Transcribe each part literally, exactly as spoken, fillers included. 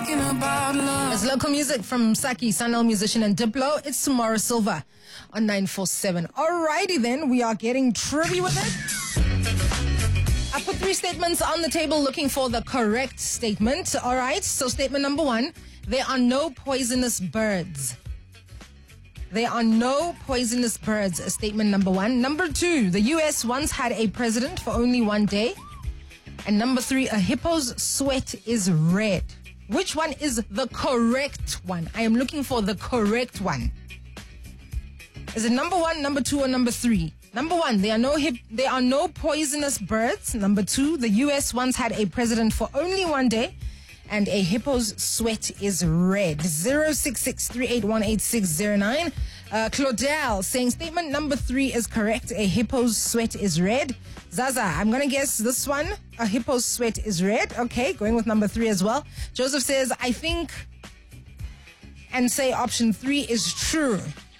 talking about love. It's local music from Saki, Sunel musician and Diplo. It's Tomorrow Silver on nine four seven. Alrighty then, we are getting trippy with it. I put three statements on the table looking for the correct statement. Alright, so statement number one, there are no poisonous birds. There are no poisonous birds, statement number one. Number two, the U S once had a president for only one day. And number three, a hippo's sweat is red. Which one is the correct one? I am looking for the correct one. Is it number one, number two, or number three? Number one, there are no hip, there are no poisonous birds. Number two, the U S once had a president for only one day. And a hippo's sweat is red. zero six six three eight one eight six zero nine. Uh, Claudel saying statement number three is correct. A hippo's sweat is red. Zaza, I'm going to guess this one. A hippo's sweat is red. Okay, going with number three as well. Joseph says, I think, and say option three is true.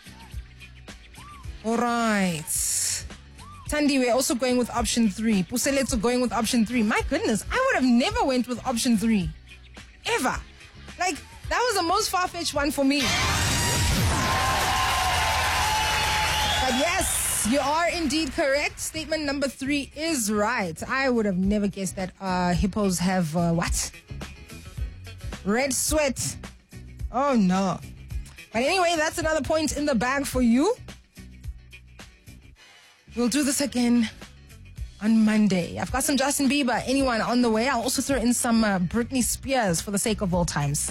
All right. Tandi, we're also going with option three. Puseletso going with option three. My goodness, I would have never went with option three. Ever. Like, that was the most far-fetched one for me. But yes, you are indeed correct. Statement number three is right. I would have never guessed that uh, hippos have uh, what? Red sweat. Oh, no. But anyway, that's another point in the bag for you. We'll do this again on Monday. I've got some Justin Bieber, anyone on the way. I'll also throw in some uh, Britney Spears for the sake of all times.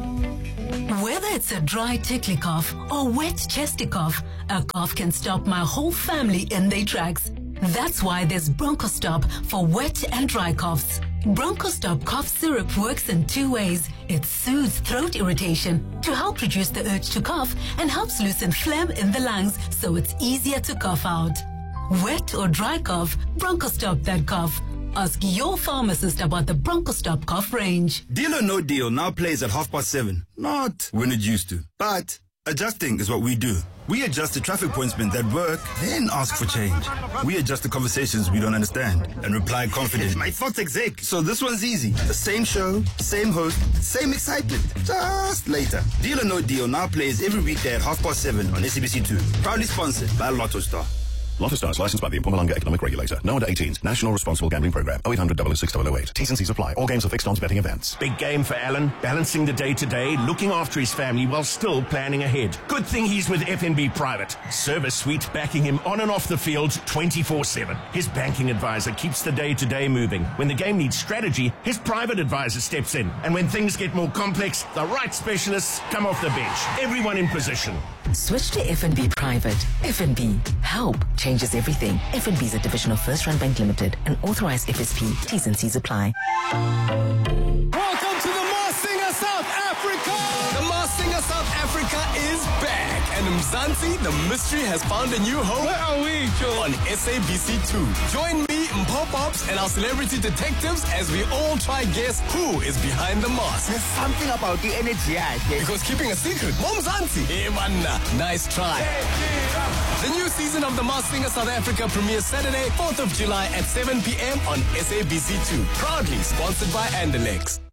Whether it's a dry tickly cough or wet chesty cough, a cough can stop my whole family in their tracks. That's why there's BronchoStop for wet and dry coughs. BronchoStop cough syrup works in two ways. It soothes throat irritation to help reduce the urge to cough and helps loosen phlegm in the lungs so it's easier to cough out. Wet or dry cough, BronchoStop that cough. Ask your pharmacist about the BronchoStop cough range. Deal or No Deal now plays at half past seven. Not when it used to. But adjusting is what we do. We adjust the traffic pointsmen that work, then ask for change. We adjust the conversations we don't understand and reply confidently. My thoughts exec. So this one's easy. The same show, same host, same excitement. Just later. Deal or No Deal now plays every weekday at half past seven on S A B C two. Proudly sponsored by Lotto Star. Lotto Star is licensed by the Mpumalanga Economic Regulator. No under eighteens. National Responsible Gambling Program. oh eight hundred, double oh six, double oh eight. T's and C's apply. All games are fixed odds betting events. Big game for Alan. Balancing the day-to-day, looking after his family while still planning ahead. Good thing he's with F N B Private. Service suite backing him on and off the field twenty-four seven. His banking advisor keeps the day-to-day moving. When the game needs strategy, his private advisor steps in. And when things get more complex, the right specialists come off the bench. Everyone in position. Switch to F N B Private. F N B. Help changes everything. F N B is a division of First Rand Bank Limited, an authorized F S P. T's and C's apply. Welcome to the Mars Singer South Africa. The Mars Singer South Africa is back. And Mzansi, the mystery, has found a new home. Where are we, Joe? On S A B C two. Join me, Mpho Pops, and our celebrity detectives as we all try guess who is behind the mask. There's something about the energy, I guess. Because keeping a secret, Mom Mzansi. Hey, man, nice try. The new season of The Masked Singer South Africa premieres Saturday, fourth of July at seven p.m. on S A B C two. Proudly sponsored by Andalex.